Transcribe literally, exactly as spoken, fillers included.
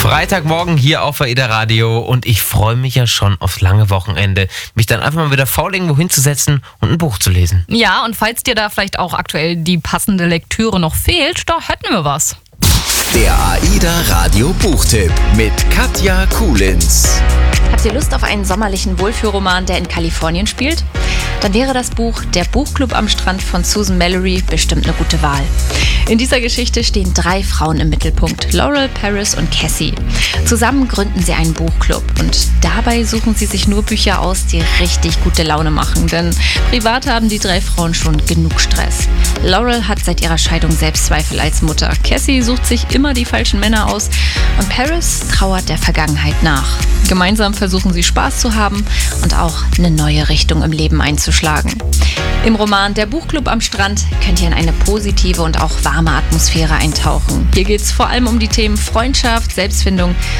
Freitagmorgen hier auf AIDA Radio und ich freue mich ja schon aufs lange Wochenende, mich dann einfach mal wieder faul irgendwo hinzusetzen und ein Buch zu lesen. Ja, und falls dir da vielleicht auch aktuell die passende Lektüre noch fehlt, da hätten wir was. Der AIDA Radio Buchtipp mit Katja Kulins. Habt ihr Lust auf einen sommerlichen Wohlfühlroman, der in Kalifornien spielt? Dann wäre das Buch Der Buchclub am Strand von Susan Mallory bestimmt eine gute Wahl. In dieser Geschichte stehen drei Frauen im Mittelpunkt, Laurel, Paris und Cassie. Zusammen gründen sie einen Buchclub und dabei suchen sie sich nur Bücher aus, die richtig gute Laune machen, denn privat haben die drei Frauen schon genug Stress. Laurel hat seit ihrer Scheidung Selbstzweifel als Mutter, Cassie sucht sich immer die falschen Männer aus und Paris trauert der Vergangenheit nach. Gemeinsam versuchen sie Spaß zu haben und auch eine neue Richtung im Leben einzuschlagen. Im Roman Der Buchclub am Strand könnt ihr in eine positive und auch warme Atmosphäre eintauchen. Hier geht es vor allem um die Themen Freundschaft, Selbstfindung